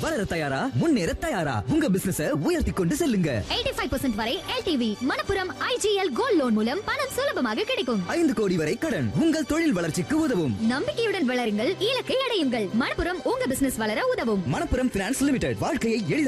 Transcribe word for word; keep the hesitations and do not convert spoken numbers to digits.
வளர தயாரா? முன்னேற தயாரா? உங்க பிசினஸ உயர்த்தி கொண்டு செல்லுங்க. எண்பத்தி ஐந்து பர்சன்ட் வரை L T V. Manappuram I G L gold loan மூலம் பணம் சுலபமாக கிடைக்கும். ஐந்து கோடி வரை கடன் உங்கள் தொழில் வளர்ச்சிக்கு உதவும். நம்பிக்கையுடன் வளருங்கள், இலக்கை அடையுங்கள். மணப்புரம் உங்க பிசினஸ் வளர உதவும். Manappuram finance limited. வாழ்க்கையை எளிதாக்குங்கள்.